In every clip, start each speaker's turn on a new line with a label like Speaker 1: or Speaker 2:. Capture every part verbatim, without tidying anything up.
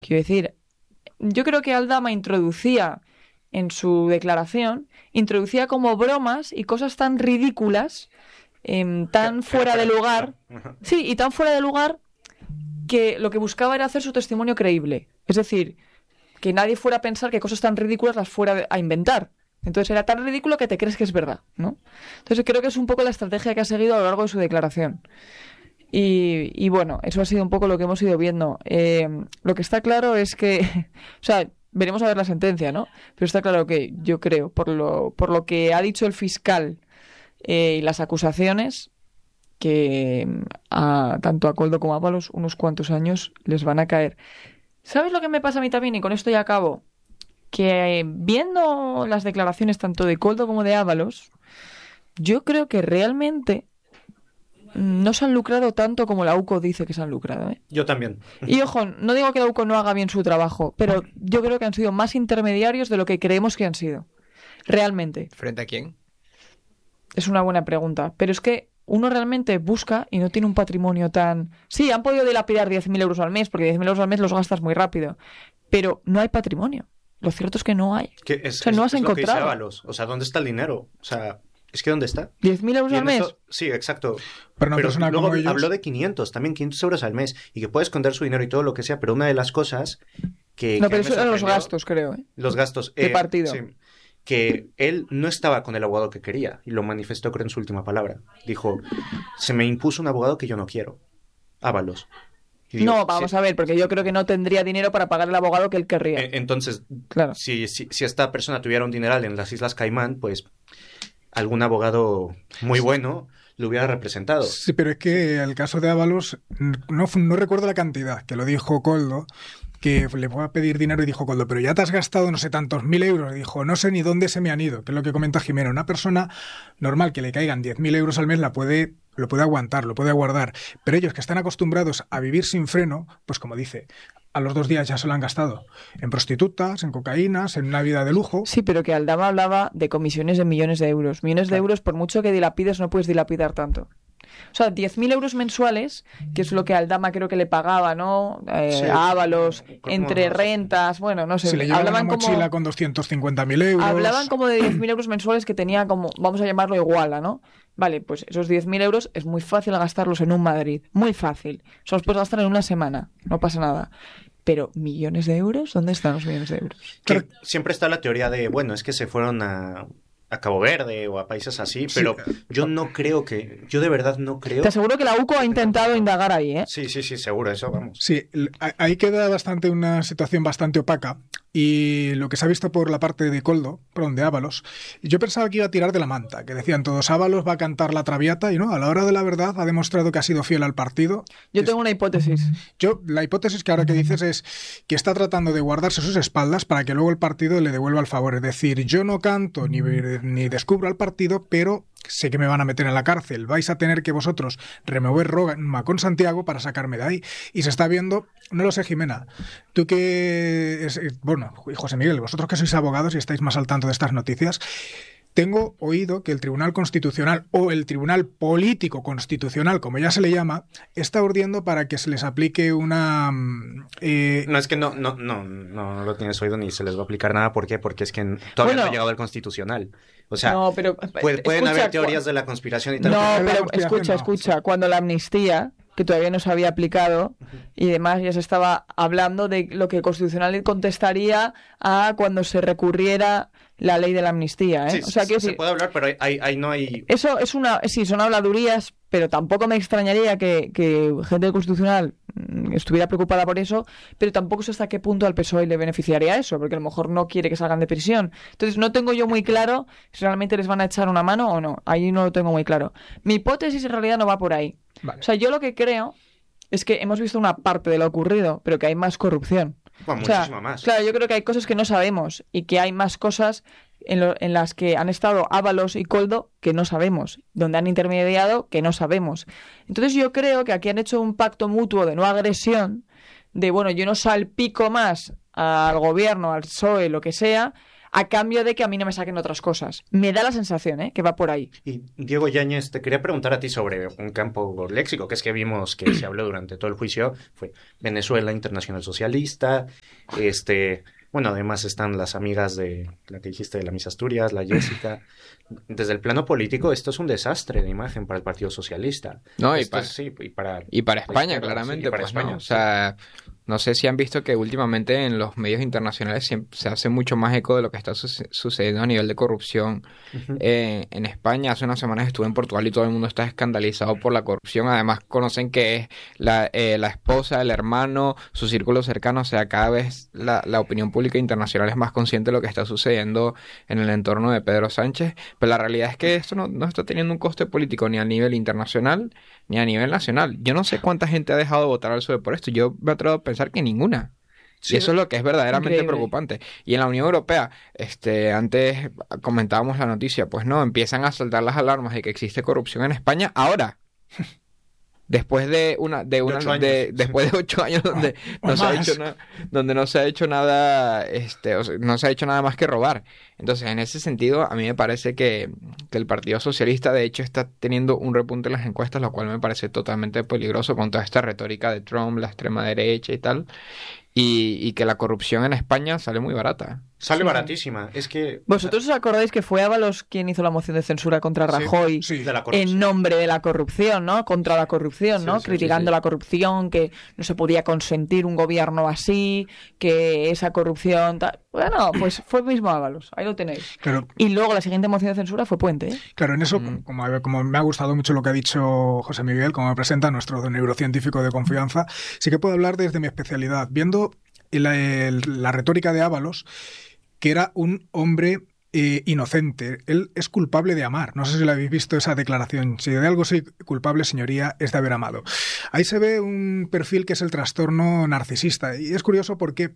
Speaker 1: Quiero decir, yo creo que Aldama introducía en su declaración, introducía como bromas y cosas tan ridículas, eh, tan fuera de lugar, sí, y tan fuera de lugar que lo que buscaba era hacer su testimonio creíble. Es decir, que nadie fuera a pensar que cosas tan ridículas las fuera a inventar. Entonces era tan ridículo que te crees que es verdad, ¿no? Entonces creo que es un poco la estrategia que ha seguido a lo largo de su declaración. Y, y bueno, eso ha sido un poco lo que hemos ido viendo. Eh, lo que está claro es que, o sea, veremos a ver la sentencia, ¿no? Pero está claro que yo creo, por lo, por lo que ha dicho el fiscal eh, y las acusaciones, que a, tanto a Koldo como a Ábalos unos cuantos años les van a caer. ¿Sabes lo que me pasa a mí también? Y con esto ya acabo. Que eh, viendo las declaraciones tanto de Koldo como de Ábalos, yo creo que realmente no se han lucrado tanto como la U C O dice que se han lucrado, ¿eh?
Speaker 2: Yo también.
Speaker 1: Y ojo, no digo que la U C O no haga bien su trabajo, pero yo creo que han sido más intermediarios de lo que creemos que han sido. Realmente.
Speaker 3: ¿Frente a quién?
Speaker 1: Es una buena pregunta. Pero es que uno realmente busca y no tiene un patrimonio tan... Sí, han podido dilapidar diez mil euros al mes, porque diez mil euros al mes los gastas muy rápido. Pero no hay patrimonio. Lo cierto es que no hay.
Speaker 2: Que es,
Speaker 1: o sea, no has
Speaker 2: es
Speaker 1: encontrado.
Speaker 2: Lo que dice Ábalos. O sea, ¿dónde está el dinero? O sea... Es que ¿dónde está?
Speaker 1: ¿diez mil euros al mes?
Speaker 2: Eso, sí, exacto.
Speaker 4: Pero,
Speaker 2: pero
Speaker 4: persona
Speaker 2: luego
Speaker 4: como ellos...
Speaker 2: habló de quinientos, también quinientos euros al mes, y que puede esconder su dinero y todo lo que sea, pero una de las cosas que...
Speaker 1: No,
Speaker 2: que
Speaker 1: pero eso eran los gastos, creo. ¿eh?
Speaker 2: Los gastos.
Speaker 1: De
Speaker 2: eh,
Speaker 1: partido.
Speaker 2: Sí, que él no estaba con el abogado que quería, y lo manifestó creo en su última palabra. Dijo, se me impuso un abogado que yo no quiero. Ábalos. Digo,
Speaker 1: no, vamos
Speaker 2: sí.
Speaker 1: a ver, porque yo creo que no tendría dinero para pagar el abogado que él querría.
Speaker 2: Eh, entonces,
Speaker 1: claro.
Speaker 2: si, si, si esta persona tuviera un dineral en las Islas Caimán, pues... algún abogado muy bueno lo hubiera representado.
Speaker 4: Sí, pero es que el caso de Ábalos, no, no recuerdo la cantidad, que lo dijo Koldo, que le voy a pedir dinero y dijo Koldo, pero ya te has gastado no sé tantos mil euros. Y dijo, no sé ni dónde se me han ido, que es lo que comenta Jimena. Una persona normal que le caigan diez mil euros al mes la puede, lo puede aguantar, lo puede guardar. Pero ellos que están acostumbrados a vivir sin freno, pues como dice... a los dos días ya se lo han gastado en prostitutas, en cocaínas, en una vida de lujo.
Speaker 1: Sí, pero que Aldama hablaba de comisiones de millones de euros. Millones
Speaker 4: claro.
Speaker 1: de euros, por mucho que dilapides, no puedes dilapidar tanto. O sea, diez mil euros mensuales, que es lo que Aldama creo que le pagaba, ¿no? Eh,
Speaker 2: sí,
Speaker 1: a Ábalos,
Speaker 2: ¿cómo?
Speaker 1: entre rentas, bueno, no sé.
Speaker 4: Se le llevaba
Speaker 1: hablaban
Speaker 4: una mochila
Speaker 1: como,
Speaker 4: con doscientos cincuenta mil euros.
Speaker 1: Hablaban como de diez mil euros mensuales que tenía como, vamos a llamarlo iguala, ¿no? Vale, pues esos diez mil euros es muy fácil gastarlos en un Madrid. Muy fácil. Se los puedes gastar en una semana. No pasa nada. Pero, ¿millones de euros? ¿Dónde están los millones de euros?
Speaker 2: Que siempre está la teoría de, bueno, es que se fueron a, a Cabo Verde o a países así, pero sí. yo no creo que, yo de verdad no creo...
Speaker 1: Te aseguro que la U C O ha intentado indagar ahí, ¿eh?
Speaker 2: Sí, sí, sí, seguro, eso, vamos.
Speaker 4: Sí, ahí queda bastante una situación bastante opaca. Y lo que se ha visto por la parte de Koldo, perdón, de Ábalos, yo pensaba que iba a tirar de la manta, que decían todos, Ábalos va a cantar la Traviata, y no, a la hora de la verdad ha demostrado que ha sido fiel al partido.
Speaker 1: Yo tengo una hipótesis.
Speaker 4: Yo, la hipótesis que ahora que dices es que está tratando de guardarse sus espaldas para que luego el partido le devuelva el favor. Es decir, yo no canto ni, ni descubro al partido, pero sé que me van a meter en la cárcel. Vais a tener que vosotros remover Roma con Santiago para sacarme de ahí. Y se está viendo, no lo sé, Jimena, tú que... Es, bueno, y José Miguel, vosotros que sois abogados y estáis más al tanto de estas noticias, tengo oído que el Tribunal Constitucional o el Tribunal Político Constitucional, como ya se le llama, está urdiendo para que se les aplique una...
Speaker 2: Eh... No, es que no, no, no, no, no lo tienes oído ni se les va a aplicar nada. ¿Por qué? Porque es que todavía bueno, no ha llegado el Constitucional. O sea,
Speaker 1: no, pero,
Speaker 2: puede, pueden escucha, haber teorías de la conspiración y tal.
Speaker 1: No, pero escucha, escucha, cuando la amnistía... que todavía no se había aplicado y demás, ya se estaba hablando de lo que el Constitucional contestaría a cuando se recurriera la ley de la amnistía, ¿eh?
Speaker 2: Sí,
Speaker 1: o sea,
Speaker 2: se, se puede hablar, pero ahí, ahí no hay...
Speaker 1: Eso es una... Sí, son habladurías, pero tampoco me extrañaría que, que gente del Constitucional estuviera preocupada por eso, pero tampoco sé hasta qué punto al P S O E le beneficiaría eso, porque a lo mejor no quiere que salgan de prisión. Entonces no tengo yo muy claro si realmente les van a echar una mano o no. Ahí no lo tengo muy claro. Mi hipótesis en realidad no va por ahí. Vale. O sea, yo lo que creo es que hemos visto una parte de lo ocurrido, pero que hay más corrupción.
Speaker 2: Bueno,
Speaker 1: o sea,
Speaker 2: muchísima más.
Speaker 1: Claro, yo creo que hay cosas que no sabemos y que hay más cosas en, lo, en las que han estado Ábalos y Koldo que no sabemos, donde han intermediado que no sabemos. Entonces yo creo que aquí han hecho un pacto mutuo de no agresión, de bueno, yo no salpico más al gobierno, al P S O E, lo que sea, a cambio de que a mí no me saquen otras cosas. Me da la sensación, ¿eh?, que va por ahí.
Speaker 2: Y Diego Yáñez, te quería preguntar a ti sobre un campo léxico, que es que vimos que se habló durante todo el juicio, fue Venezuela Internacional Socialista, este... Bueno, además están las amigas de la que dijiste de la Miss Asturias, la Jessica. Desde el plano político, esto es un desastre de imagen para el Partido Socialista.
Speaker 3: No, y,
Speaker 2: Esto
Speaker 3: para,
Speaker 2: es, sí, y para
Speaker 3: y para España,
Speaker 2: izquierda,
Speaker 3: claramente.
Speaker 2: Sí, y para
Speaker 3: pues,
Speaker 2: España,
Speaker 3: ¿no? O sea, no sé si han visto que últimamente en los medios internacionales siempre se hace mucho más eco de lo que está su sucediendo a nivel de corrupción uh-huh. eh, en España. Hace unas semanas estuve en Portugal y todo el mundo está escandalizado por la corrupción. Además, conocen que es la, eh, la esposa, el hermano, su círculo cercano. O sea, cada vez la, la opinión pública internacional es más consciente de lo que está sucediendo en el entorno de Pedro Sánchez. Pero la realidad es que esto no, no está teniendo un coste político ni a nivel internacional ni a nivel nacional. Yo no sé cuánta gente ha dejado de votar al P S O E por esto. Yo me atrevo a pensar que ninguna. Sí, y eso es lo que es verdaderamente increíble. Preocupante. Y en la Unión Europea, este, antes comentábamos la noticia, pues no, empiezan a saltar las alarmas de que existe corrupción en España ahora. Después de una, de una, de ocho de, años. después de ocho años donde
Speaker 4: o
Speaker 3: no
Speaker 4: más.
Speaker 3: se ha hecho nada, donde no se ha hecho nada, este, o sea, no se ha hecho nada más que robar. Entonces, en ese sentido, a mí me parece que, que el Partido Socialista, de hecho, está teniendo un repunte en las encuestas, lo cual me parece totalmente peligroso con toda esta retórica de Trump, la extrema derecha y tal. Y, y que la corrupción en España sale muy barata.
Speaker 2: Sale
Speaker 1: sí.
Speaker 2: baratísima. Es que...
Speaker 1: ¿Vosotros os acordáis que fue Ábalos quien hizo la moción de censura contra Rajoy
Speaker 2: sí, sí, de la
Speaker 1: en nombre de la corrupción, ¿no? Contra la corrupción, ¿no?
Speaker 2: Sí, sí,
Speaker 1: criticando
Speaker 2: sí, sí.
Speaker 1: la corrupción, que no se podía consentir un gobierno así, que esa corrupción... Tal. Bueno, pues fue el mismo Ábalos. Ahí lo tenéis.
Speaker 4: Claro.
Speaker 1: Y luego la siguiente moción de censura fue Puente, ¿eh?
Speaker 4: Claro, en eso,
Speaker 3: Mm.
Speaker 4: como, como me ha gustado mucho lo que ha dicho José Miguel, como me presenta nuestro neurocientífico de confianza, sí que puedo hablar desde mi especialidad. Viendo la, el, la retórica de Ábalos, que era un hombre eh, inocente. Él es culpable de amar. No sé si lo habéis visto esa declaración. Si de algo soy culpable, señoría, es de haber amado. Ahí se ve un perfil que es el trastorno narcisista. Y es curioso porque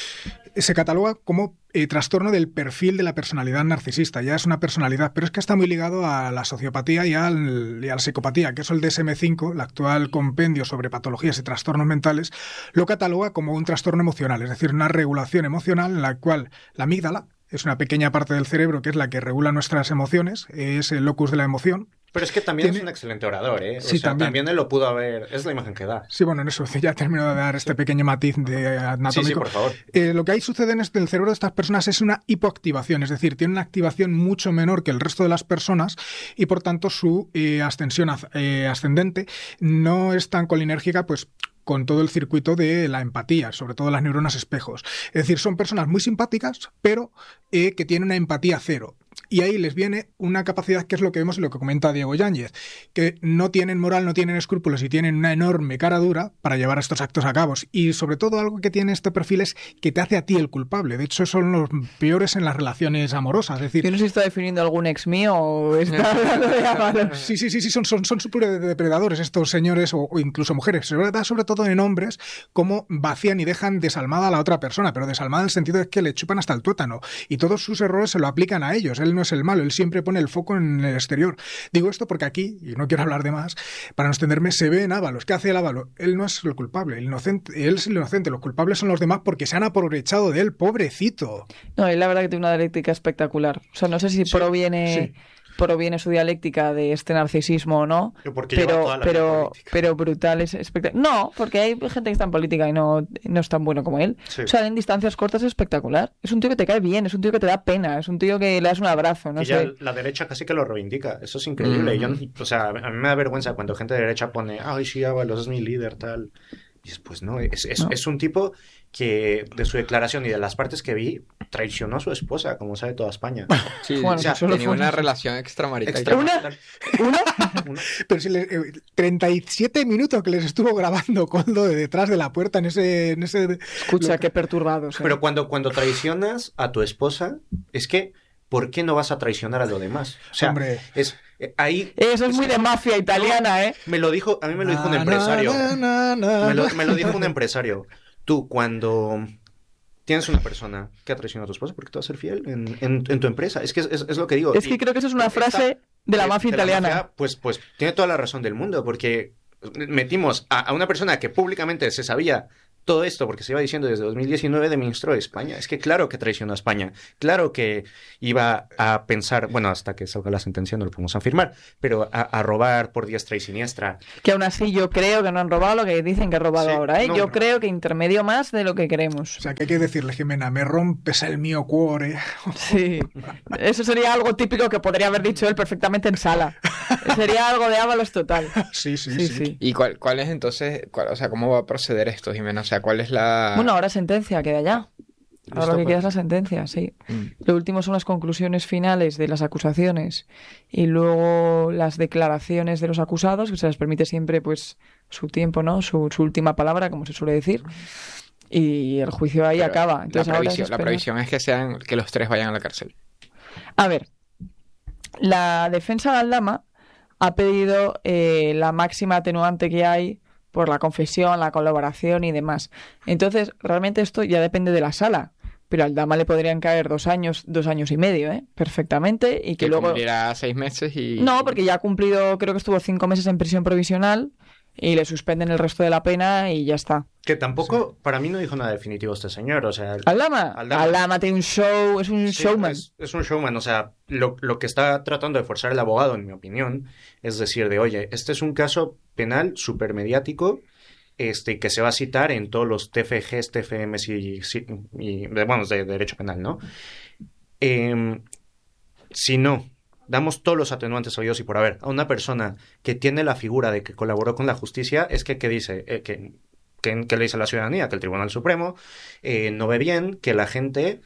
Speaker 4: se cataloga como eh, trastorno del perfil de la personalidad narcisista. Ya es una personalidad, pero es que está muy ligado a la sociopatía y, al, y a la psicopatía, que eso el D S M cinco, el actual compendio sobre patologías y trastornos mentales, lo cataloga como un trastorno emocional, es decir, una regulación emocional en la cual la amígdala es una pequeña parte del cerebro que es la que regula nuestras emociones, es el locus de la emoción.
Speaker 2: Pero es que también
Speaker 4: Tiene...
Speaker 2: es un excelente orador, ¿eh? O
Speaker 4: sí,
Speaker 2: sea,
Speaker 4: también.
Speaker 2: también él lo pudo haber... Es la imagen que da.
Speaker 4: Sí, bueno, en eso ya termino de dar este pequeño matiz de anatómico.
Speaker 2: Sí, sí, por favor.
Speaker 4: Eh, lo que ahí sucede en este, el cerebro de estas personas es una hipoactivación, es decir, tiene una activación mucho menor que el resto de las personas y, por tanto, su eh, ascensión eh, ascendente no es tan colinérgica, pues, con todo el circuito de la empatía, sobre todo las neuronas espejos. Es decir, son personas muy simpáticas, pero eh, que tienen una empatía cero. Y ahí les viene una capacidad que es lo que vemos y lo que comenta Diego Yáñez, que no tienen moral, no tienen escrúpulos y tienen una enorme cara dura para llevar estos actos a cabo. Y sobre todo algo que tiene este perfil es que te hace a ti el culpable. De hecho, son los peores en las relaciones amorosas. Es decir,
Speaker 1: yo no sé si está definiendo algún ex mío o está hablando de Ábalos.
Speaker 4: Sí, sí, sí, sí, son, son, son súper depredadores estos señores o, o incluso mujeres. Se da sobre todo en hombres cómo vacían y dejan desalmada a la otra persona, pero desalmada en el sentido de que le chupan hasta el tuétano. Y todos sus errores se lo aplican a ellos. Él no es el malo, él siempre pone el foco en el exterior. Digo esto porque aquí, y no quiero hablar de más, para no extenderme, se ve en Ábalos. ¿Qué hace el Ábalos? Él no es el culpable, el inocente, él es el inocente, los culpables son los demás porque se han aprovechado de él, pobrecito.
Speaker 1: No, él la verdad que tiene una dialéctica espectacular. O sea, no sé si
Speaker 4: Sí,
Speaker 1: proviene...
Speaker 4: sí.
Speaker 1: proviene su dialéctica de este narcisismo o no,
Speaker 2: Porque lleva
Speaker 1: pero
Speaker 2: toda la vida
Speaker 1: pero
Speaker 2: política.
Speaker 1: pero brutal es espectacular. No, porque hay gente que está en política y no, no es tan bueno como él.
Speaker 2: Sí.
Speaker 1: O sea, en distancias cortas es espectacular. Es un tío que te cae bien, es un tío que te da pena, es un tío que le das un abrazo, no
Speaker 2: y
Speaker 1: sé.
Speaker 2: ya la derecha casi que lo reivindica. Eso es increíble.
Speaker 3: Mm.
Speaker 2: Yo, o sea, a mí me da vergüenza cuando gente de derecha pone, ay, sí, Ábalos es mi líder, tal. Y dices, pues no, es, es,
Speaker 1: No.
Speaker 2: es un tipo que de su declaración y de las partes que vi, traicionó a su esposa, como sabe toda España.
Speaker 3: Sí,
Speaker 1: Bueno,
Speaker 3: o sea,
Speaker 1: si solo
Speaker 3: tenía
Speaker 1: fue
Speaker 3: una
Speaker 1: eso.
Speaker 3: relación extramarital.
Speaker 2: Extra-
Speaker 1: ¿Una? ¿Una?
Speaker 2: Una-
Speaker 4: Pero si le, eh, treinta y siete minutos que les estuvo grabando Coldo de detrás de la puerta en ese... En ese
Speaker 1: Escucha,
Speaker 4: lo-
Speaker 1: qué perturbados. ¿eh?
Speaker 2: Pero cuando, cuando traicionas a tu esposa, es que, ¿por qué no vas a traicionar a lo demás? O sea,
Speaker 4: Hombre.
Speaker 2: es eh, ahí...
Speaker 1: Eso es muy de mafia italiana, ¿eh?
Speaker 2: Me lo dijo, a mí me lo dijo un
Speaker 4: Na,
Speaker 2: empresario.
Speaker 4: na, na, na,
Speaker 2: Me lo,
Speaker 4: na.
Speaker 2: me lo dijo un empresario. Tú, cuando tienes una persona que ha traicionado a tu esposa, ¿por qué te vas a ser fiel en, en, en tu empresa? Es que es, es, es lo que digo.
Speaker 1: Es que
Speaker 2: Y
Speaker 1: creo que eso es una
Speaker 2: esta-
Speaker 1: frase de la mafia
Speaker 2: de
Speaker 1: italiana.
Speaker 2: mafia, pues, pues tiene toda la razón del mundo, porque metimos a, a una persona que públicamente se sabía todo esto, porque se iba diciendo desde dos mil diecinueve de ministro de España. Es que claro que traicionó a España. Claro que iba a pensar, bueno, hasta que salga la sentencia no lo podemos afirmar, pero a, a robar por diestra y siniestra.
Speaker 1: Que aún así yo creo que no han robado lo que dicen que han robado
Speaker 2: Sí,
Speaker 1: ahora, ¿eh?
Speaker 2: no,
Speaker 1: yo
Speaker 2: no.
Speaker 1: creo que intermedio más de lo que queremos.
Speaker 4: O sea, que hay que decirle, Jimena, me rompes el mío cuore.
Speaker 1: Sí, eso sería algo típico que podría haber dicho él perfectamente en sala. Sería algo de Ábalos total.
Speaker 4: Sí, sí,
Speaker 1: Sí,
Speaker 4: sí.
Speaker 1: sí.
Speaker 3: ¿Y cuál, cuál es entonces, cuál, o sea, cómo va a proceder esto, Jimena? O sea, ¿cuál es la...?
Speaker 1: Bueno, ahora sentencia, queda ya. Ahora
Speaker 2: Listo,
Speaker 1: lo que queda
Speaker 2: pues.
Speaker 1: es la sentencia, sí.
Speaker 3: Mm.
Speaker 1: Lo último son las conclusiones finales de las acusaciones y luego las declaraciones de los acusados, que se les permite siempre pues su tiempo, ¿no? Su, su última palabra, como se suele decir. Y el juicio ahí
Speaker 3: Pero
Speaker 1: acaba.
Speaker 3: la,
Speaker 1: Entonces, ahora es
Speaker 3: previsión, la
Speaker 1: esperar.
Speaker 3: previsión es que sean que los tres vayan a la cárcel.
Speaker 1: A ver, la defensa de Aldama ha pedido eh, la máxima atenuante que hay por la confesión, la colaboración y demás. Entonces, realmente esto ya depende de la sala. Pero a Aldama le podrían caer dos años, dos años y medio, ¿eh? Perfectamente. Y que,
Speaker 3: Que
Speaker 1: luego...
Speaker 3: cumplirá seis meses y...
Speaker 1: No, porque ya ha cumplido, creo que estuvo cinco meses en prisión provisional y le suspenden el resto de la pena y ya está.
Speaker 2: Que tampoco, para mí no dijo nada definitivo este señor, o sea...
Speaker 1: ¿Aldama?
Speaker 2: Aldama.
Speaker 1: Aldama tiene un show, es un
Speaker 2: Sí,
Speaker 1: showman.
Speaker 2: Es, es un showman, o sea, lo, lo que está tratando de forzar el abogado, en mi opinión, es decir, de, oye, este es un caso penal súper mediático, este, que se va a citar en todos los T F Gs, T F Ms y, y de, bueno, de derecho penal, ¿no? Eh, si no damos todos los atenuantes oídos y por haber a una persona que tiene la figura de que colaboró con la justicia, es que, ¿qué dice? Eh, que, que, que le dice a la ciudadanía que el Tribunal Supremo eh, no ve bien que la gente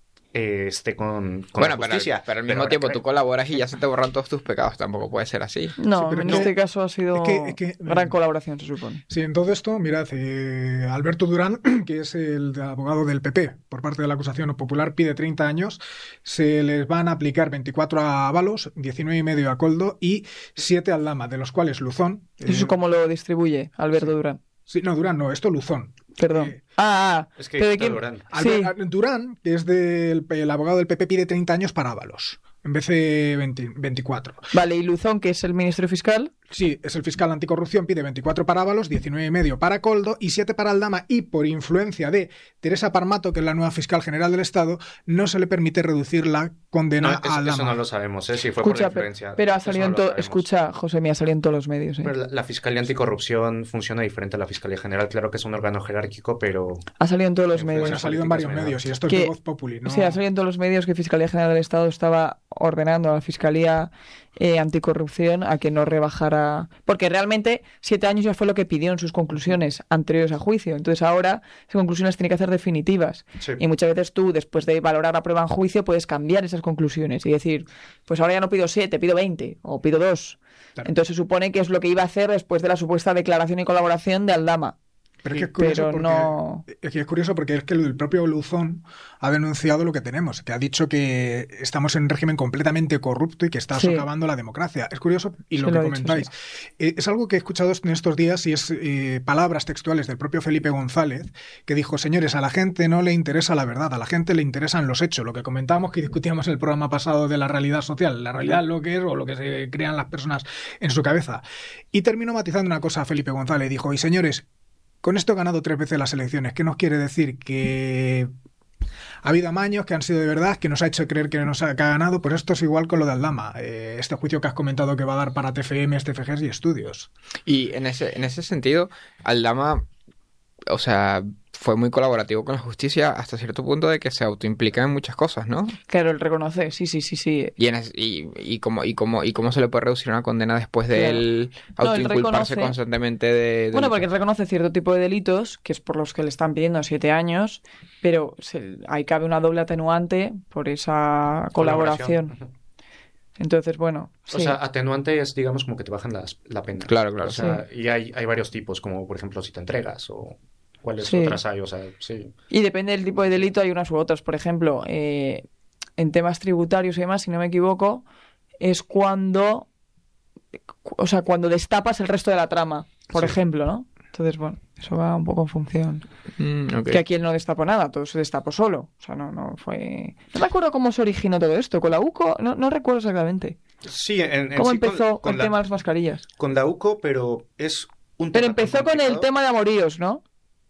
Speaker 2: eh, esté con, con
Speaker 3: Bueno,
Speaker 2: la
Speaker 3: pero,
Speaker 2: justicia.
Speaker 3: pero al mismo
Speaker 2: ahora
Speaker 3: tiempo
Speaker 2: que-
Speaker 3: tú colaboras y ya se te borran todos tus pecados. Tampoco puede ser así.
Speaker 1: No,
Speaker 4: Sí, pero
Speaker 1: en
Speaker 4: no.
Speaker 1: este caso ha sido
Speaker 4: Es que- es que-
Speaker 1: gran colaboración, se supone.
Speaker 4: Sí, en todo esto, mirad, eh, Alberto Durán, que es el abogado del P P, por parte de la acusación popular, pide treinta años, se les van a aplicar veinticuatro a Ábalos, diecinueve y medio a Coldo y siete a Aldama, de los cuales Luzón...
Speaker 1: ¿Eso es
Speaker 4: eh,
Speaker 1: como lo distribuye Alberto Durán?
Speaker 4: Sí, no, Durán no, esto Luzón.
Speaker 1: Perdón.
Speaker 4: Eh,
Speaker 1: Ah, ah,
Speaker 2: Es que
Speaker 1: ¿pero de
Speaker 2: está
Speaker 1: quién?
Speaker 2: Durán.
Speaker 1: Sí.
Speaker 4: Albert- Durán, que es del el abogado del P P, pide treinta años para Ábalos, en vez de veinte veinticuatro.
Speaker 1: Vale, y Luzón, que es el ministro fiscal.
Speaker 4: Sí, es el fiscal anticorrupción, pide veinticuatro para Ábalos, diecinueve y medio para Coldo y siete para Aldama, y por influencia de Teresa Parmato, que es la nueva fiscal general del Estado, no se le permite reducir la condena
Speaker 2: No,
Speaker 4: a
Speaker 2: eso,
Speaker 4: Aldama.
Speaker 2: eso no lo sabemos, ¿eh? Si fue por la
Speaker 1: Escucha, pero,
Speaker 2: influencia.
Speaker 1: pero ha
Speaker 2: Eso
Speaker 1: salido
Speaker 2: no
Speaker 1: en
Speaker 2: lo
Speaker 1: todo.
Speaker 2: sabemos.
Speaker 1: Escucha, José Mía, ha salido en todos los medios. ¿eh?
Speaker 2: Pero la, la Fiscalía Anticorrupción funciona diferente a la Fiscalía General. Claro que es un órgano jerárquico, pero...
Speaker 1: Ha salido en todos los
Speaker 2: Sí,
Speaker 1: medios.
Speaker 4: Bueno, ha salido en varios
Speaker 2: políticas
Speaker 4: medios y esto es
Speaker 1: Que-
Speaker 4: de voz populi, ¿no?
Speaker 1: Sí, ha salido en todos los medios que Fiscalía General del Estado estaba ordenando a la Fiscalía eh, Anticorrupción a que no rebajara... Porque realmente siete años ya fue lo que pidió en sus conclusiones anteriores a juicio. Entonces ahora esas conclusiones las tiene que hacer definitivas.
Speaker 2: Sí.
Speaker 1: Y muchas veces tú, después de valorar la prueba en juicio, puedes cambiar esas conclusiones y decir, pues ahora ya no pido siete, pido veinte o pido dos.
Speaker 4: Claro.
Speaker 1: Entonces se supone que es lo que iba a hacer después de la supuesta declaración y colaboración de Aldama.
Speaker 4: Pero es que es curioso,
Speaker 1: Pero
Speaker 4: porque,
Speaker 1: no-
Speaker 4: es que es curioso porque es que el propio Luzón ha denunciado lo que tenemos, que ha dicho que estamos en un régimen completamente corrupto y que está
Speaker 1: Sí.
Speaker 4: socavando la democracia. Es curioso y
Speaker 1: Sí,
Speaker 4: lo que
Speaker 1: lo ha dicho,
Speaker 4: comentáis. Eh, es algo que he escuchado en estos días y es eh, palabras textuales del propio Felipe González, que dijo, señores, a la gente no le interesa la verdad, a la gente le interesan los hechos. Lo que comentábamos, que discutíamos en el programa pasado de la realidad social, la realidad lo que es o lo que se crean las personas en su cabeza. Y terminó matizando una cosa a Felipe González. Dijo, y señores, con esto he ganado tres veces las elecciones. ¿Qué nos quiere decir? Que ha habido amaños que han sido de verdad, que nos ha hecho creer que nos ha, que ha ganado. Pues esto es igual con lo de Aldama. Eh, este juicio que has comentado que va a dar para T F M, T F Gs y estudios.
Speaker 3: Y en ese, en ese sentido, Aldama, o sea, fue muy colaborativo con la justicia hasta cierto punto de que se autoimplica en muchas cosas, ¿no?
Speaker 1: Claro, él reconoce, sí, sí, sí, sí.
Speaker 3: Y, en es- y, y, cómo, y, cómo, y cómo se le puede reducir una condena después de
Speaker 1: Claro.
Speaker 3: él
Speaker 1: No, él
Speaker 3: autoinculparse
Speaker 1: reconoce-
Speaker 3: constantemente de...
Speaker 1: Bueno,
Speaker 3: delitos?
Speaker 1: porque él reconoce cierto tipo de delitos, que es por los que le están pidiendo siete años, pero se- ahí cabe una doble atenuante por esa colaboración.
Speaker 2: Ujú.
Speaker 1: Entonces, bueno,
Speaker 2: O
Speaker 1: sí.
Speaker 2: sea, atenuante es, digamos, como que te bajan las, la pena.
Speaker 3: Claro, claro.
Speaker 2: O sea, y hay, hay varios tipos, como por ejemplo si te entregas o cuáles
Speaker 1: Sí.
Speaker 2: otras hay. O sea, sí.
Speaker 1: Y depende del tipo de delito, hay unas u otras. Por ejemplo, eh, en temas tributarios y demás, si no me equivoco, es cuando, o sea, cuando destapas el resto de la trama, por
Speaker 2: Sí.
Speaker 1: ejemplo, ¿no? Entonces, bueno, eso va un poco en función.
Speaker 3: Mm, ok.
Speaker 1: Que aquí él no destapó nada, todo se destapó solo. O sea, no, no fue... No me acuerdo cómo se originó todo esto. ¿Con la UCO? No, no recuerdo exactamente.
Speaker 2: Sí, en, en
Speaker 1: ¿Cómo
Speaker 2: sí, con-
Speaker 1: empezó
Speaker 2: con,
Speaker 1: el
Speaker 2: la,
Speaker 1: tema de las mascarillas?
Speaker 2: con la UCO, pero es un
Speaker 1: Pero
Speaker 2: tema tan
Speaker 1: empezó con el
Speaker 2: complicado.
Speaker 1: tema de amoríos, ¿no?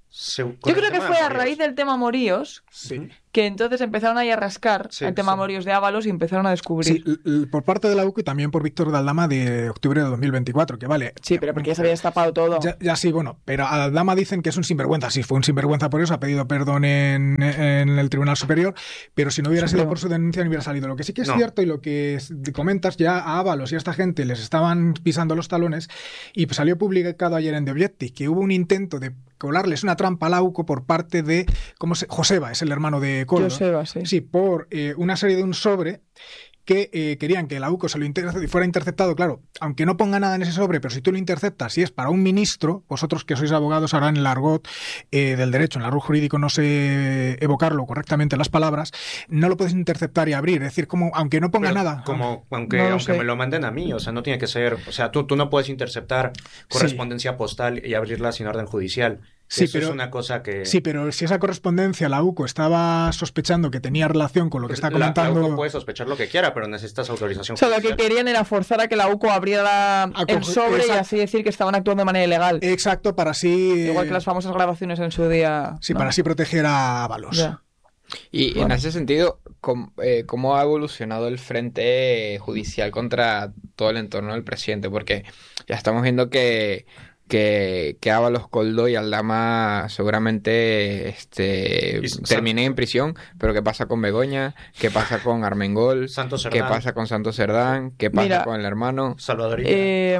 Speaker 2: Se-
Speaker 1: Yo creo que fue a raíz del tema Moríos
Speaker 4: Sí.
Speaker 1: que entonces empezaron ahí a rascar
Speaker 2: Sí,
Speaker 1: el tema
Speaker 2: sí.
Speaker 1: Moríos de Ábalos y empezaron a descubrir.
Speaker 4: Sí, l- l- por parte de la U C y también por Víctor de Aldama de octubre de dos mil veinticuatro, que vale.
Speaker 1: Sí, pero porque ya se había destapado todo.
Speaker 4: Ya, ya sí, bueno, pero a Aldama dicen que es un sinvergüenza. Sí, fue un sinvergüenza por eso, ha pedido perdón en, en el Tribunal Superior, pero si no hubiera sido
Speaker 1: Supremo.
Speaker 4: por su denuncia no hubiera salido. Lo que sí que es
Speaker 2: No.
Speaker 4: cierto y lo que es- comentas, ya a Ábalos y a esta gente les estaban pisando los talones y pues salió publicado ayer en The Objective que hubo un intento de colarles una trampa al A U C O por parte de ¿cómo se? Joseba, es el hermano de Coldo.
Speaker 1: Joseba, sí.
Speaker 4: Sí, por eh, una serie de un sobre que eh, querían que el A U C O se lo interce- fuera interceptado, claro, aunque no ponga nada en ese sobre, pero si tú lo interceptas, si es para un ministro, vosotros que sois abogados ahora en el argot eh, del derecho, en el argot jurídico no sé evocarlo correctamente las palabras, no lo puedes interceptar y abrir, es decir, como aunque no ponga
Speaker 2: Pero
Speaker 4: nada.
Speaker 2: Como, aunque,
Speaker 1: No lo
Speaker 2: aunque
Speaker 1: sé.
Speaker 2: me lo manden a mí, o sea, no tiene que ser, o sea, tú, tú no puedes interceptar correspondencia postal y abrirla sin orden judicial.
Speaker 4: Sí,
Speaker 2: Eso
Speaker 4: pero-
Speaker 2: es una cosa que...
Speaker 4: Sí, pero si esa correspondencia la U C O estaba sospechando que tenía relación con lo que está
Speaker 2: La- la
Speaker 4: comentando...
Speaker 2: U C O puede sospechar lo que quiera, pero necesitas autorización
Speaker 1: O sea, lo que
Speaker 2: judicial.
Speaker 1: querían era forzar a que la U C O abriera
Speaker 4: A
Speaker 1: el
Speaker 4: coger-
Speaker 1: sobre y
Speaker 4: exacto.
Speaker 1: así decir que estaban actuando de manera ilegal.
Speaker 4: Exacto, para así...
Speaker 1: Igual que las famosas grabaciones en su día.
Speaker 4: Sí,
Speaker 1: ¿no?
Speaker 4: para así proteger a Ábalos.
Speaker 1: Ya.
Speaker 3: Y en
Speaker 1: Bueno.
Speaker 3: ese sentido, ¿cómo, eh, cómo ha evolucionado el frente judicial contra todo el entorno del presidente? Porque ya estamos viendo que, que, que Ábalos, Coldo y Aldama seguramente este,
Speaker 2: Y San-
Speaker 3: terminen en prisión, pero ¿qué pasa con Begoña? ¿Qué pasa con Armengol?
Speaker 2: Santos
Speaker 3: ¿Qué
Speaker 2: Cerdán.
Speaker 3: pasa con Santos Cerdán? ¿Qué pasa
Speaker 1: Mira,
Speaker 3: con el hermano?
Speaker 2: Salvador Illa.
Speaker 1: Eh,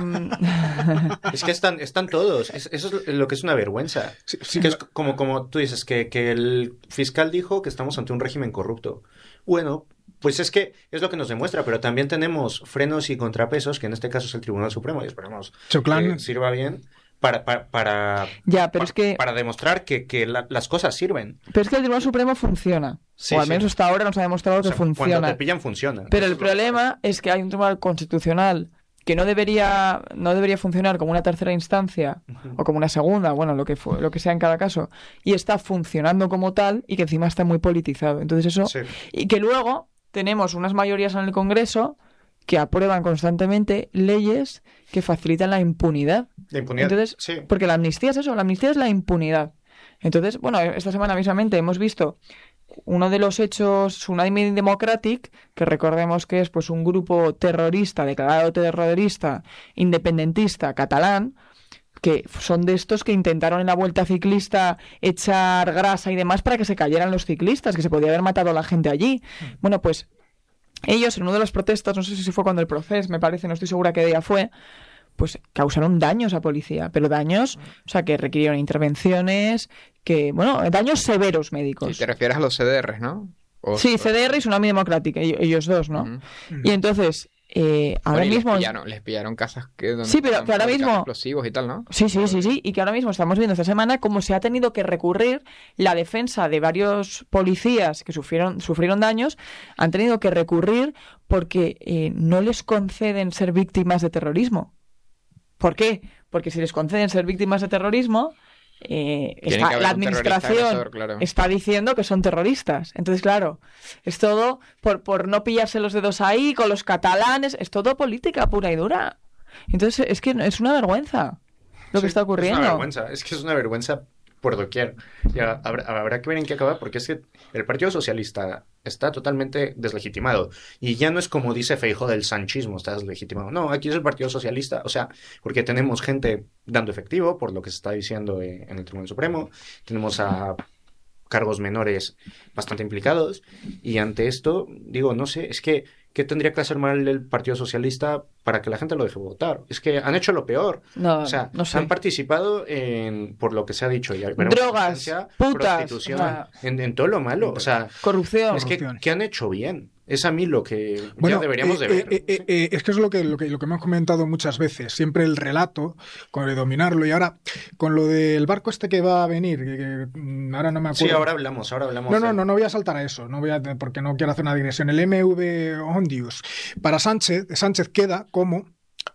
Speaker 2: Es que están, están todos. Es- eso es lo que es una vergüenza.
Speaker 4: Sí, sí,
Speaker 2: Que es como, como tú dices, que, que el fiscal dijo que estamos ante un régimen corrupto. Bueno, pues es que es lo que nos demuestra, pero también tenemos frenos y contrapesos, que en este caso es el Tribunal Supremo, y esperemos
Speaker 4: Choclán.
Speaker 2: que sirva bien para, para, para,
Speaker 1: ya, pero
Speaker 2: pa-
Speaker 1: es que,
Speaker 2: para demostrar que, que la- las cosas sirven.
Speaker 1: pero es que el Tribunal Supremo funciona.
Speaker 2: Sí,
Speaker 1: o al
Speaker 2: sí.
Speaker 1: menos hasta ahora nos ha demostrado
Speaker 2: O sea,
Speaker 1: que
Speaker 2: cuando
Speaker 1: funciona.
Speaker 2: te pillan, funciona.
Speaker 1: Pero
Speaker 2: Eso
Speaker 1: el
Speaker 2: es lo que
Speaker 1: problema es que hay un tribunal constitucional que no debería, no debería funcionar como una tercera instancia
Speaker 2: pasa.
Speaker 1: o como una segunda, bueno, lo que fu- lo que sea en cada caso, y está funcionando como tal y que encima está muy politizado. Entonces eso,
Speaker 2: Sí.
Speaker 1: y que luego tenemos unas mayorías en el Congreso que aprueban constantemente leyes que facilitan la impunidad.
Speaker 2: La impunidad.
Speaker 1: Entonces,
Speaker 2: sí.
Speaker 1: Porque la amnistía es eso, la amnistía es la impunidad. Entonces, bueno, esta semana mismamente hemos visto uno de los hechos, Tsunami Democratic, que recordemos que es pues un grupo terrorista, declarado terrorista, independentista, catalán, que son de estos que intentaron en la vuelta ciclista echar grasa y demás para que se cayeran los ciclistas, que se podía haber matado a la gente allí. Bueno, pues ellos en una de las protestas, no sé si fue cuando el proceso, me parece, no estoy segura qué día fue, pues causaron daños a policía, pero daños, o sea, que requirieron intervenciones, que, bueno, daños severos médicos.
Speaker 3: Si te refieres a los C D Rs, ¿no? O-
Speaker 1: Sí, C D R y Tsunami Democratic, ellos ellos dos, ¿no?
Speaker 3: Ujú.
Speaker 1: Y entonces, eh, ahora
Speaker 3: Bueno, y
Speaker 1: mismo...
Speaker 3: Les pillaron, les pillaron casas que donde
Speaker 1: Sí, pero
Speaker 3: estaban
Speaker 1: que ahora
Speaker 3: fabricando
Speaker 1: mismo-
Speaker 3: explosivos y tal, ¿no?
Speaker 1: Sí, sí, sí, sí, y que ahora mismo estamos viendo esta semana cómo se ha tenido que recurrir la defensa de varios policías que sufrieron, sufrieron daños, han tenido que recurrir porque eh, no les conceden ser víctimas de terrorismo. ¿Por qué? Porque si les conceden ser víctimas de terrorismo, eh,
Speaker 3: Tiene
Speaker 1: está-
Speaker 3: que haber
Speaker 1: la
Speaker 3: un terrorista
Speaker 1: administración
Speaker 3: agresor, claro.
Speaker 1: está diciendo que son terroristas. Entonces, claro, es todo por, por no pillarse los dedos ahí con los catalanes, es todo política pura y dura. Entonces, es que es una vergüenza lo que
Speaker 2: Sí,
Speaker 1: está ocurriendo.
Speaker 2: Es una vergüenza, es que es una vergüenza por doquier. Ya habrá, habrá que ver en qué acaba, porque es que el Partido Socialista está totalmente deslegitimado. Y ya no es como dice Feijóo del sanchismo, está deslegitimado. No, aquí es el Partido Socialista, o sea, porque tenemos gente dando efectivo, por lo que se está diciendo eh, en el Tribunal Supremo, tenemos a cargos menores bastante implicados, y ante esto, digo, no sé, es que ¿qué tendría que hacer mal el Partido Socialista para que la gente lo deje votar? Es que han hecho lo peor.
Speaker 1: No,
Speaker 2: O sea,
Speaker 1: no sé.
Speaker 2: han participado en, por lo que se ha dicho, ya veremos,
Speaker 1: Drogas,
Speaker 2: violencia,
Speaker 1: putas,
Speaker 2: prostitución,
Speaker 1: o sea,
Speaker 2: en, en todo lo malo. O sea,
Speaker 1: Corrupción.
Speaker 2: es que
Speaker 4: Corrupción.
Speaker 2: ¿qué han hecho bien? Es a mí lo que
Speaker 4: Bueno,
Speaker 2: ya deberíamos
Speaker 4: eh,
Speaker 2: de ver.
Speaker 4: eh, eh, eh, es que es lo que, lo, que, lo que hemos comentado muchas veces. Siempre el relato, con el dominarlo. Y ahora, con lo del barco este que va a venir, que, que, mm, ahora no me acuerdo.
Speaker 2: Sí, ahora hablamos, ahora hablamos.
Speaker 4: No, no,
Speaker 2: de-
Speaker 4: no, no voy a saltar a eso, no voy a, porque no quiero hacer una digresión. El M V Ondius para Sánchez, Sánchez queda como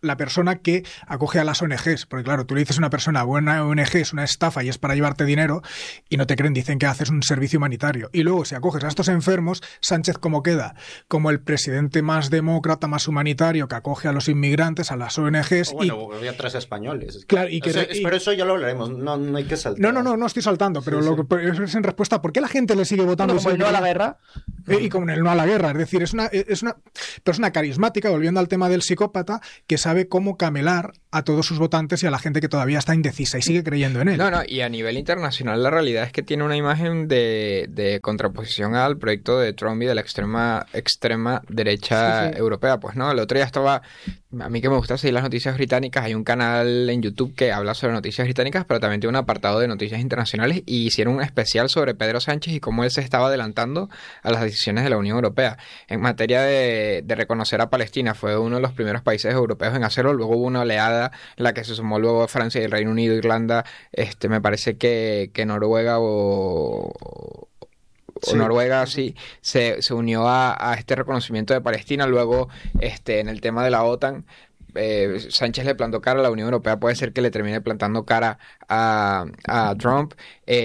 Speaker 4: la persona que acoge a las O N Ges, porque claro, tú le dices a una persona, buena O N G es una estafa y es para llevarte dinero, y no te creen, dicen que haces un servicio humanitario. Y luego, si acoges a estos enfermos, Sánchez, ¿cómo queda? Como el presidente más demócrata, más humanitario, que acoge a los inmigrantes, a las O N Ges.
Speaker 2: O bueno,
Speaker 4: y...
Speaker 2: había tres españoles.
Speaker 4: Claro, y que...
Speaker 2: o sea, y... Pero eso ya lo hablaremos, no, no hay que saltar.
Speaker 4: No, no, no, no estoy saltando, pero
Speaker 2: sí,
Speaker 4: lo
Speaker 2: sí.
Speaker 4: que es en respuesta, ¿por qué la gente le sigue votando?
Speaker 1: No, como el no a la guerra.
Speaker 4: Y como el no a la guerra, es decir, es una, es una persona carismática, volviendo al tema del psicópata, que sabe cómo camelar a todos sus votantes y a la gente que todavía está indecisa y sigue creyendo en él.
Speaker 3: No, no, y a nivel internacional la realidad es que tiene una imagen de, de contraposición al proyecto de Trump y de la extrema, extrema derecha sí, sí. europea. Pues no, el otro día estaba, a mí que me gusta seguir las noticias británicas, hay un canal en YouTube que habla sobre noticias británicas, pero también tiene un apartado de noticias internacionales y hicieron un especial sobre Pedro Sánchez y cómo él se estaba adelantando a las decisiones de la Unión Europea. En materia de, de reconocer a Palestina, fue uno de los primeros países europeos en hacerlo, luego hubo una oleada en la que se sumó luego Francia y el Reino Unido, Irlanda, este me parece que, que Noruega o... o sí. Noruega sí se, se unió a, a este reconocimiento de Palestina. Luego este en el tema de la OTAN, eh, Sánchez le plantó cara a la Unión Europea, puede ser que le termine plantando cara a, a Trump.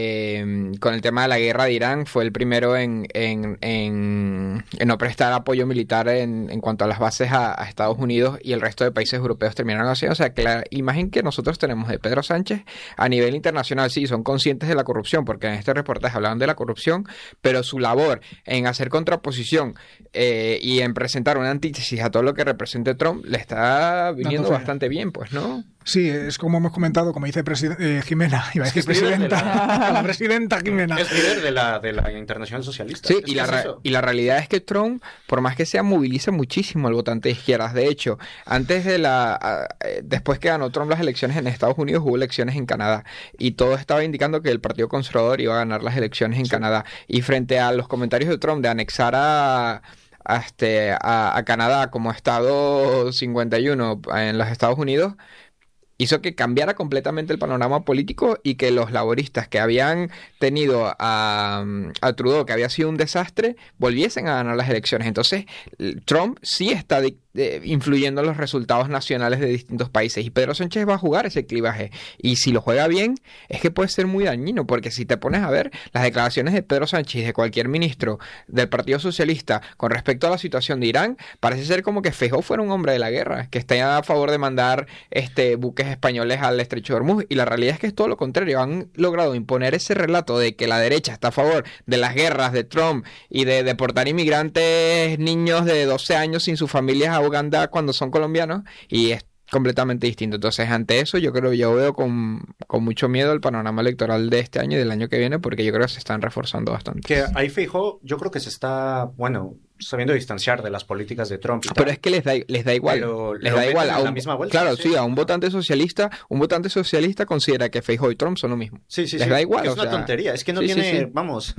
Speaker 3: Eh, con el tema de la guerra de Irán, fue el primero en, en, en, en no prestar apoyo militar en, en cuanto a las bases a, a Estados Unidos, y el resto de países europeos terminaron así. O sea, que la imagen que nosotros tenemos de Pedro Sánchez a nivel internacional, sí, son conscientes de la corrupción, porque en este reportaje hablaban de la corrupción, pero su labor en hacer contraposición eh, y en presentar una antítesis a todo lo que represente Trump le está viniendo bastante bien, pues, ¿no?
Speaker 4: Sí, es como hemos comentado, como dice eh, Jimena, iba a decir presidenta, la... la presidenta Jimena.
Speaker 2: Es líder de la, de la Internacional Socialista.
Speaker 3: Sí, y la, es y la realidad es que Trump, por más que sea, moviliza muchísimo al votante de izquierdas. De hecho, antes de la, después que ganó Trump las elecciones en Estados Unidos, hubo elecciones en Canadá, y todo estaba indicando que el Partido Conservador iba a ganar las elecciones en sí. Canadá. Y frente a los comentarios de Trump de anexar a... A, este, a, a Canadá como estado cincuenta y uno en los Estados Unidos, hizo que cambiara completamente el panorama político y que los laboristas que habían tenido a, a Trudeau, que había sido un desastre, volviesen a ganar las elecciones. Entonces, Trump sí está de, de, influyendo en los resultados nacionales de distintos países, y Pedro Sánchez va a jugar ese clivaje, y si lo juega bien, es que puede ser muy dañino, porque si te pones a ver las declaraciones de Pedro Sánchez, de cualquier ministro del Partido Socialista con respecto a la situación de Irán, parece ser como que Feijóo fuera un hombre de la guerra, que está a favor de mandar este buques españoles al estrecho de Hormuz, y la realidad es que es todo lo contrario. Han logrado imponer ese relato de que la derecha está a favor de las guerras de Trump y de deportar inmigrantes, niños de doce años sin sus familias a Uganda cuando son colombianos, y es completamente distinto. Entonces, ante eso, yo creo, yo veo con, con mucho miedo el panorama electoral de este año y del año que viene, porque yo creo que se están reforzando bastante.
Speaker 2: Que ahí Feijóo, yo creo que se está, bueno, sabiendo distanciar de las políticas de Trump y
Speaker 3: pero
Speaker 2: tal.
Speaker 3: es que les da, les da igual.
Speaker 2: Pero
Speaker 3: les da igual. A un,
Speaker 2: la misma vuelta,
Speaker 3: claro,
Speaker 2: sí.
Speaker 3: sí, a un votante socialista, un votante socialista considera que Feijóo y Trump son lo mismo.
Speaker 2: Sí, sí,
Speaker 3: les
Speaker 2: sí.
Speaker 3: da igual.
Speaker 2: Es
Speaker 3: o
Speaker 2: una
Speaker 3: sea,
Speaker 2: tontería. Es que no
Speaker 3: sí,
Speaker 2: tiene,
Speaker 3: sí, sí.
Speaker 2: vamos...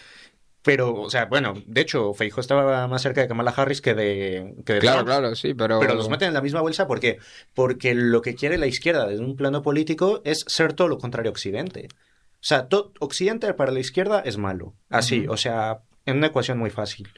Speaker 2: Pero, o sea, bueno, de hecho, Feijóo estaba más cerca de Kamala Harris que de, que de
Speaker 3: Claro,
Speaker 2: Trump.
Speaker 3: claro, sí, pero...
Speaker 2: Pero los meten en la misma bolsa, ¿por qué? Porque lo que quiere la izquierda desde un plano político es ser todo lo contrario a Occidente. O sea, todo, Occidente para la izquierda es malo. Así, uh-huh. O sea, en una ecuación muy fácil.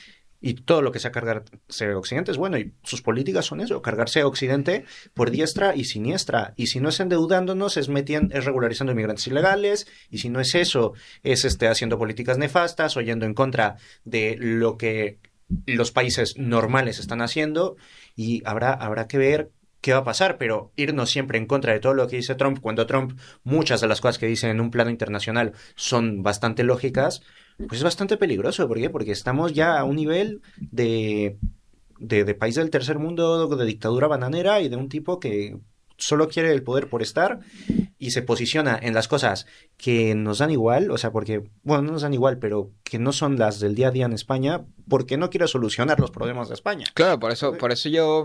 Speaker 2: Y todo lo que sea cargarse Occidente es bueno, y sus políticas son eso, cargarse a Occidente por diestra y siniestra. Y si no es endeudándonos, es, metiendo, es regularizando inmigrantes ilegales, y si no es eso, es este, haciendo políticas nefastas, o yendo en contra de lo que los países normales están haciendo, y habrá, habrá que ver qué va a pasar, pero irnos siempre en contra de todo lo que dice Trump, cuando Trump, muchas de las cosas que dice en un plano internacional son bastante lógicas, pues es bastante peligroso. ¿Por qué? Porque estamos ya a un nivel de, de, de país del tercer mundo, de dictadura bananera, y de un tipo que solo quiere el poder por estar, y se posiciona en las cosas que nos dan igual, o sea, porque, bueno, no nos dan igual, pero que no son las del día a día en España, porque no quiere solucionar los problemas de España.
Speaker 3: Claro, por eso, por eso yo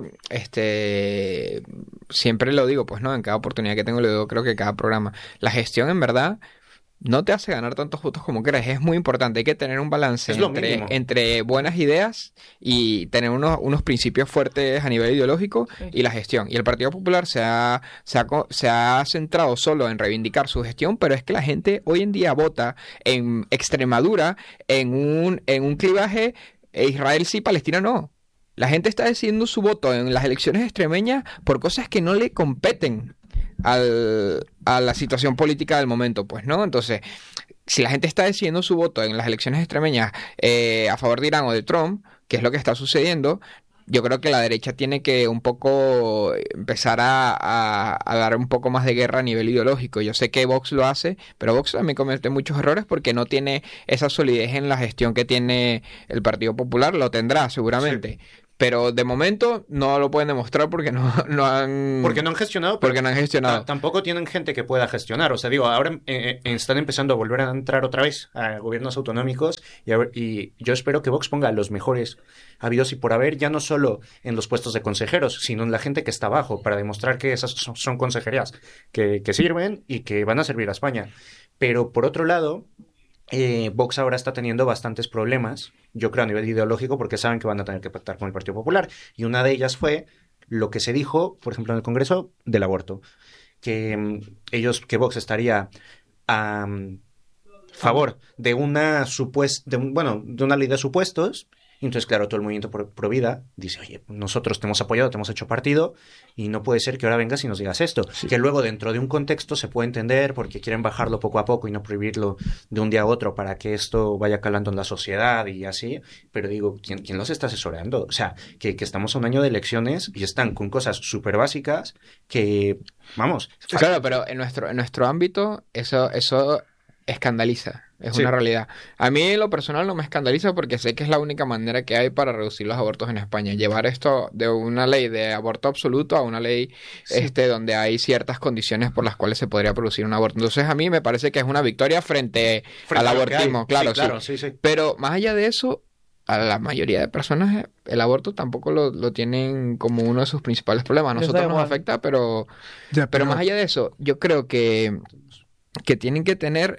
Speaker 3: este siempre lo digo, pues no, en cada oportunidad que tengo lo digo, creo que cada programa. La gestión, en verdad, no te hace ganar tantos votos como crees. Es muy importante. Hay que tener un balance entre, entre buenas ideas y tener unos, unos principios fuertes a nivel ideológico, sí, y la gestión. Y el Partido Popular se ha, se, ha, se ha centrado solo en reivindicar su gestión, pero es que la gente hoy en día vota en Extremadura en un, en un clivaje Israel sí, Palestina no. la gente está decidiendo su voto en las elecciones extremeñas por cosas que no le competen al, a la situación política del momento, pues, ¿no? Entonces, si la gente está decidiendo su voto en las elecciones extremeñas eh, a favor de Irán o de Trump, que es lo que está sucediendo, yo creo que la derecha tiene que un poco empezar a, a, a dar un poco más de guerra a nivel ideológico. Yo sé que Vox lo hace, pero Vox también comete muchos errores porque no tiene esa solidez en la gestión que tiene el Partido Popular. Lo tendrá seguramente. Sí. Pero de momento no lo pueden demostrar porque no, no han...
Speaker 2: Porque no han gestionado.
Speaker 3: Porque no han gestionado.
Speaker 2: Tampoco tienen gente que pueda gestionar. O sea, digo, ahora eh, están empezando a volver a entrar otra vez a gobiernos autonómicos y, a ver, y yo espero que Vox ponga a los mejores habidos y por haber, ya no solo en los puestos de consejeros, sino en la gente que está abajo, para demostrar que esas son, son consejerías que, que sirven y que van a servir a España. Pero por otro lado... Eh, Vox ahora está teniendo bastantes problemas, yo creo a nivel ideológico, porque saben que van a tener que pactar con el Partido Popular, y una de ellas fue lo que se dijo, por ejemplo, en el Congreso, del aborto, que um, ellos, que Vox estaría a um, favor de una supuesta, de un, bueno, de una ley de supuestos. Entonces, claro, todo el movimiento pro, pro vida dice, oye, nosotros te hemos apoyado, te hemos hecho partido y no puede ser que ahora vengas y nos digas esto. Sí. Que luego dentro de un contexto se puede entender porque quieren bajarlo poco a poco y no prohibirlo de un día a otro para que esto vaya calando en la sociedad y así. Pero digo, ¿quién, quién los está asesorando? O sea, que, que estamos a un año de elecciones y están con cosas súper básicas que, vamos...
Speaker 3: Claro, pero en nuestro, en nuestro ámbito eso, eso escandaliza. Es sí. una realidad. A mí en lo personal no me escandaliza porque sé que es la única manera que hay para reducir los abortos en España. Llevar esto de una ley de aborto absoluto a una ley sí. este donde hay ciertas condiciones por las cuales se podría producir un aborto. Entonces a mí me parece que es una victoria frente, frente al abortismo. Claro, sí, claro sí. Sí, sí. Pero más allá de eso, a la mayoría de personas el aborto tampoco lo, lo tienen como uno de sus principales problemas. A nosotros nos afecta, pero, ya, pero... pero más allá de eso, yo creo que, que tienen que tener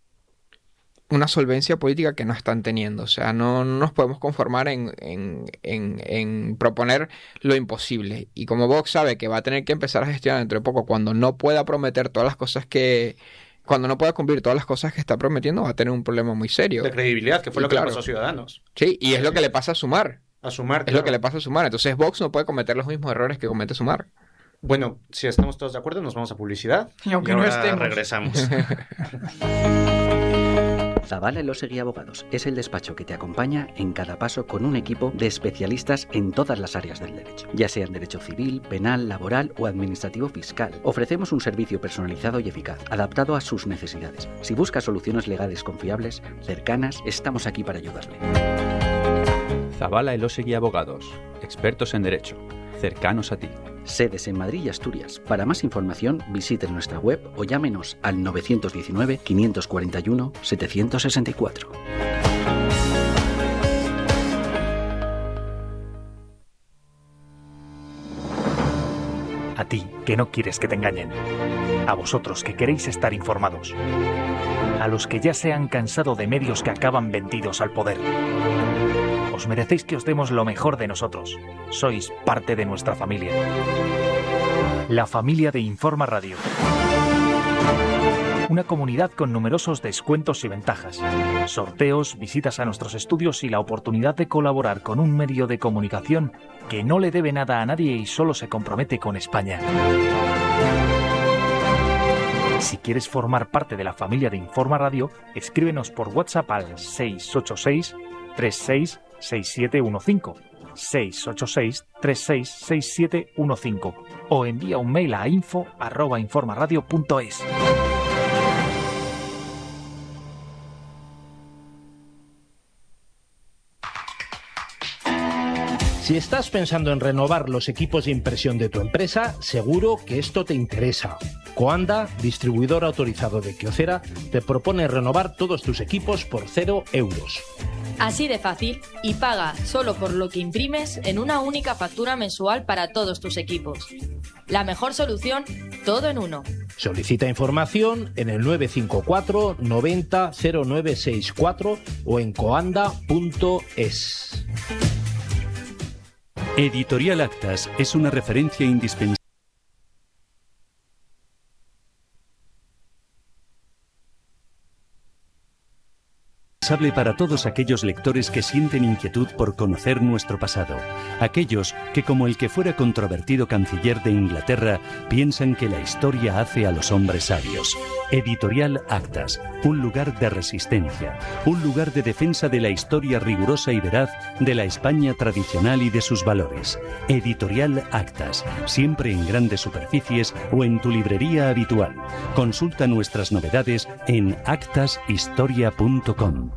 Speaker 3: una solvencia política que no están teniendo. O sea, no, no nos podemos conformar en, en, en, en proponer lo imposible. Y como Vox sabe que va a tener que empezar a gestionar dentro de poco, cuando no pueda prometer todas las cosas que... Cuando no pueda cumplir todas las cosas que está prometiendo, va a tener un problema muy serio.
Speaker 2: De credibilidad, que fue y lo que claro, le pasó a Ciudadanos.
Speaker 3: Sí, y es sí. lo que le pasa a Sumar.
Speaker 2: A Sumar,
Speaker 3: Es
Speaker 2: claro.
Speaker 3: lo que le pasa a Sumar. Entonces Vox no puede cometer los mismos errores que comete Sumar.
Speaker 2: Bueno, si estamos todos de acuerdo, nos vamos a publicidad.
Speaker 1: Y aunque
Speaker 2: y
Speaker 1: no
Speaker 2: ahora
Speaker 1: estemos.
Speaker 2: regresamos.
Speaker 5: Zavala Elósegui Abogados es el despacho que te acompaña en cada paso con un equipo de especialistas en todas las áreas del derecho, ya sea en derecho civil, penal, laboral o administrativo fiscal. Ofrecemos un servicio personalizado y eficaz, adaptado a sus necesidades. Si buscas soluciones legales confiables, cercanas, estamos aquí para ayudarle.
Speaker 6: Zavala Elósegui Abogados, expertos en derecho, cercanos a ti.
Speaker 5: Sedes en Madrid y Asturias. Para más información, visiten nuestra web o llámenos al nueve uno nueve, cinco cuatro uno, siete seis cuatro.
Speaker 7: A ti, que no quieres que te engañen. A vosotros, que queréis estar informados. A los que ya se han cansado de medios que acaban vendidos al poder. Os merecéis que os demos lo mejor de nosotros. Sois parte de nuestra familia. La familia de Informa Radio. Una comunidad con numerosos descuentos y ventajas. Sorteos, visitas a nuestros estudios y la oportunidad de colaborar con un medio de comunicación que no le debe nada a nadie y solo se compromete con España. Si quieres formar parte de la familia de Informa Radio, escríbenos por WhatsApp al seis ocho seis, tres seis seis siete uno cinco, seis ocho seis, tres seis seis siete uno cinco o envía un mail a info arroba informaradio punto es.
Speaker 8: Si estás pensando en renovar los equipos de impresión de tu empresa, seguro que esto te interesa. Coanda, distribuidor autorizado de Kyocera, te propone renovar todos tus equipos por cero euros.
Speaker 9: Así de fácil, y paga solo por lo que imprimes en una única factura mensual para todos tus equipos. La mejor solución, todo en uno.
Speaker 8: Solicita información en el nueve cinco cuatro, noventa, cero nueve sesenta y cuatro o en coanda punto es.
Speaker 10: Editorial Actas es una referencia indispensable. Para todos aquellos lectores que sienten inquietud por conocer nuestro pasado, aquellos que, como el que fuera controvertido canciller de Inglaterra, piensan que la historia hace a los hombres sabios. Editorial Actas, un lugar de resistencia, un lugar de defensa de la historia rigurosa y veraz de la España tradicional y de sus valores. Editorial Actas, siempre en grandes superficies o en tu librería habitual. Consulta nuestras novedades en actas historia punto com.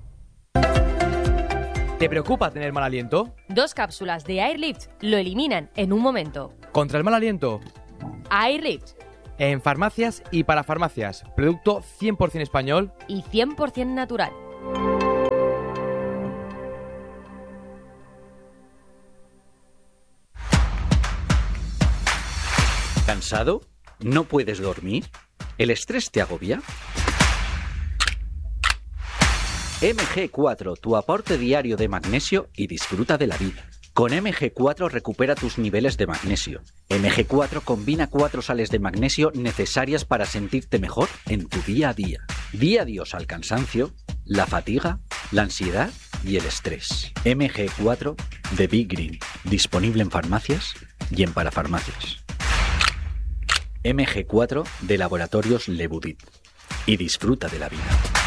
Speaker 11: ¿Te preocupa tener mal aliento?
Speaker 9: Dos cápsulas de Airlift lo eliminan en un momento.
Speaker 11: ¿Contra el mal aliento?
Speaker 9: Airlift.
Speaker 11: En farmacias y para farmacias. Producto cien por ciento español
Speaker 9: y cien por ciento natural.
Speaker 5: ¿Cansado? ¿No puedes dormir? ¿El estrés te agobia? eme ge cuatro, tu aporte diario de magnesio y disfruta de la vida. Con eme ge cuatro recupera tus niveles de magnesio. eme ge cuatro combina cuatro sales de magnesio necesarias para sentirte mejor en tu día a día. Di adiós al cansancio, la fatiga, la ansiedad y el estrés. eme ge cuatro de Big Green, disponible en farmacias y en parafarmacias. eme ge cuatro de Laboratorios Lebudit. Y disfruta de la vida.